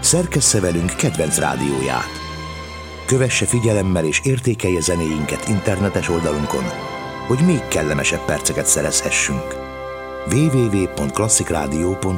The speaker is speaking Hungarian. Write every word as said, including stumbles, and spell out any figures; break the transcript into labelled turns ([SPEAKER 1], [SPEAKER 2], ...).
[SPEAKER 1] Szerkessze velünk kedvenc rádióját. Kövesse figyelemmel és értékelje zenéinket internetes oldalunkon, hogy még kellemesebb perceket szerezhessünk. double-u double-u double-u pont klasszik rádió pont